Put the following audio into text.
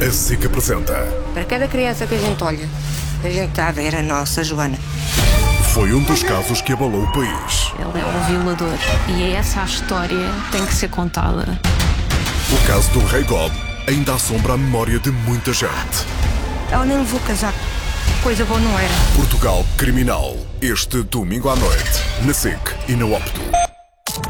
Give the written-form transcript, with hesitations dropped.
A SIC apresenta. Para cada criança que a gente olha, a gente está a ver a nossa Joana. Foi um dos casos que abalou o país. Ele é um violador e é essa a história que tem que ser contada. O caso do Rei Gob ainda assombra a memória de muita gente. Ela nem levou casaco. Coisa boa não era. Portugal Criminal. Este domingo à noite, na SIC e na Opto.